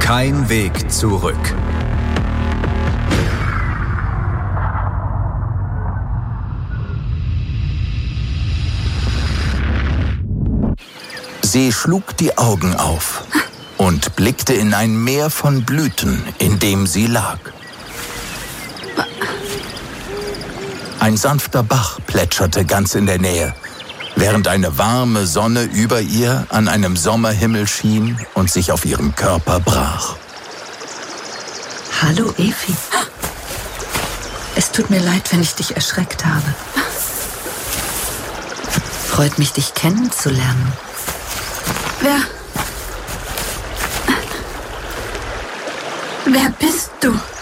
Kein Weg zurück. Sie schlug die Augen auf und blickte in ein Meer von Blüten, in dem sie lag. Ein sanfter Bach plätscherte ganz in der Nähe, während eine warme Sonne über ihr an einem Sommerhimmel schien und sich auf ihrem Körper brach. Hallo, Efi. Es tut mir leid, wenn ich dich erschreckt habe. Freut mich, dich kennenzulernen. Wer bist du?